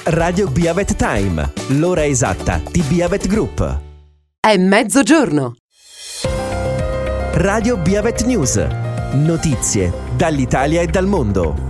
Radio Biavet Time, l'ora esatta di Biavet Group. È mezzogiorno. Radio Biavet News, notizie dall'Italia e dal mondo.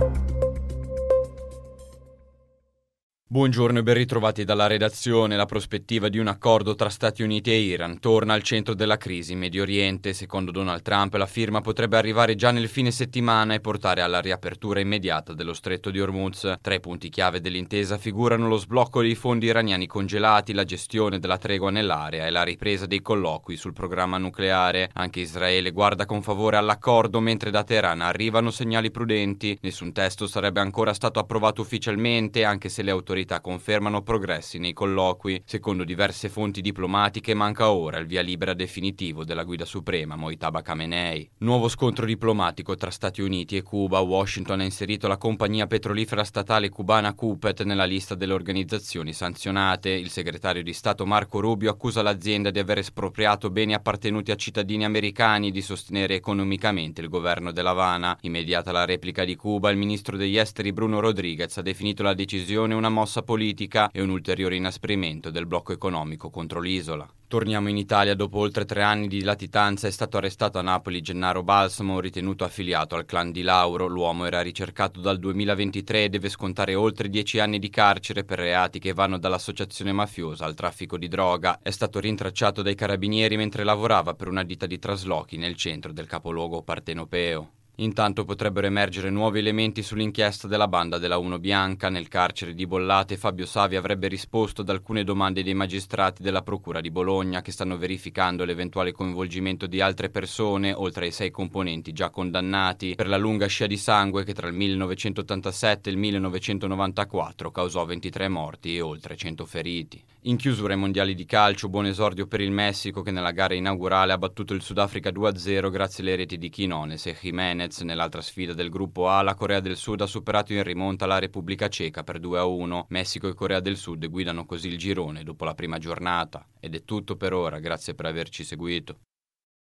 Buongiorno e ben ritrovati dalla redazione. La prospettiva di un accordo tra Stati Uniti e Iran torna al centro della crisi in Medio Oriente. Secondo Donald Trump, la firma potrebbe arrivare già nel fine settimana e portare alla riapertura immediata dello stretto di Hormuz. Tra i punti chiave dell'intesa figurano lo sblocco dei fondi iraniani congelati, la gestione della tregua nell'area e la ripresa dei colloqui sul programma nucleare. Anche Israele guarda con favore all'accordo, mentre da Teheran arrivano segnali prudenti. Nessun testo sarebbe ancora stato approvato ufficialmente, anche se le autorità confermano progressi nei colloqui. Secondo diverse fonti diplomatiche manca ora il via libera definitivo della guida suprema Mojtaba Khamenei. Nuovo scontro diplomatico tra Stati Uniti e Cuba. Washington ha inserito la compagnia petrolifera statale cubana Cupet nella lista delle organizzazioni sanzionate. Il segretario di Stato Marco Rubio accusa l'azienda di aver espropriato beni appartenuti a cittadini americani e di sostenere economicamente il governo dell'Havana. Immediata la replica di Cuba, il ministro degli esteri Bruno Rodriguez ha definito la decisione una mossa politica e un ulteriore inasprimento del blocco economico contro l'isola. Torniamo in Italia. Dopo oltre 3 anni di latitanza è stato arrestato a Napoli Gennaro Balsamo, ritenuto affiliato al clan di Lauro. L'uomo era ricercato dal 2023 e deve scontare oltre 10 anni di carcere per reati che vanno dall'associazione mafiosa al traffico di droga. È stato rintracciato dai carabinieri mentre lavorava per una ditta di traslochi nel centro del capoluogo partenopeo. Intanto potrebbero emergere nuovi elementi sull'inchiesta della banda della Uno Bianca. Nel carcere di Bollate Fabio Savi avrebbe risposto ad alcune domande dei magistrati della Procura di Bologna, che stanno verificando l'eventuale coinvolgimento di altre persone, oltre ai 6 componenti già condannati, per la lunga scia di sangue che tra il 1987 e il 1994 causò 23 morti e oltre 100 feriti. In chiusura ai mondiali di calcio, buon esordio per il Messico, che nella gara inaugurale ha battuto il Sudafrica 2-0 grazie alle reti di Quinones e Jiménez. Nell'altra sfida del gruppo A, la Corea del Sud ha superato in rimonta la Repubblica Ceca per 2-1. Messico e Corea del Sud guidano così il girone dopo la prima giornata. Ed è tutto per ora, grazie per averci seguito.